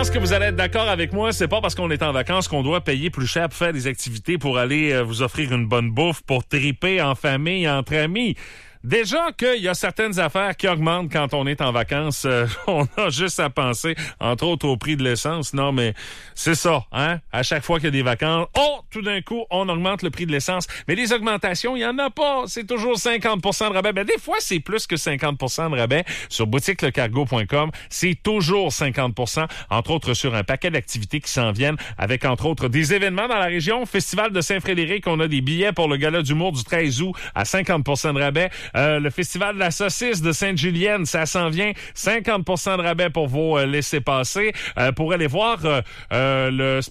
pense que vous allez être d'accord avec moi, c'est pas parce qu'on est en vacances qu'on doit payer plus cher pour faire des activités, pour aller vous offrir une bonne bouffe, pour triper en famille, entre amis. Déjà qu'il y a certaines affaires qui augmentent quand on est en vacances, on a juste à penser, entre autres, au prix de l'essence. Non, mais c'est ça, hein? À chaque fois qu'il y a des vacances, tout d'un coup, on augmente le prix de l'essence. Mais les augmentations, il y en a pas. C'est toujours 50% de rabais. Ben, des fois, c'est plus que 50% de rabais. Sur boutiquelecargo.com, c'est toujours 50%, entre autres sur un paquet d'activités qui s'en viennent, avec, entre autres, des événements dans la région. Festival de Saint-Frédéric, on a des billets pour le gala d'humour du 13 août à 50% de rabais. Le Festival de la saucisse de Sainte-Julienne, ça s'en vient. 50% de rabais pour vos laissez-passer. Pour aller voir le